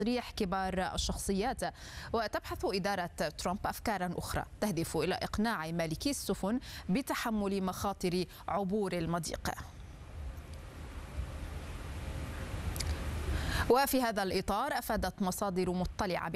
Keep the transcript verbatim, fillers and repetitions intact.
تصريح كبار الشخصيات. وتبحث إدارة ترامب أفكارا أخرى تهدف إلى إقناع مالكي السفن بتحمل مخاطر عبور المضيق. وفي هذا الإطار أفادت مصادر مطلعة